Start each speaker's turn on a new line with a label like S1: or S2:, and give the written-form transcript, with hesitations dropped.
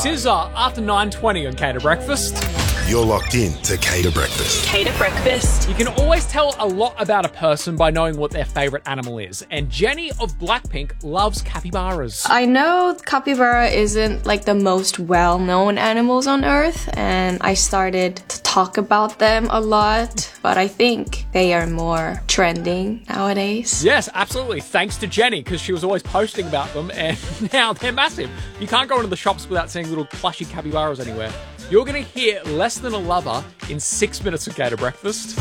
S1: is after 9:20 on Cater Breakfast.
S2: You're locked in to Cater Breakfast.
S3: Cater Breakfast.
S1: You can always tell a lot about a person by knowing what their favourite animal is. And Jenny of Blackpink loves capybaras.
S4: I know capybara isn't like the most well-known animals on Earth, and I started to talk about them a lot, but I think they are more trending nowadays.
S1: Yes, absolutely. Thanks to Jenny, because she was always posting about them, and now they're massive. You can't go into the shops without seeing little plushy capybaras anywhere. You're going to hear Less Than a Lover in 6 minutes of Cater Breakfast.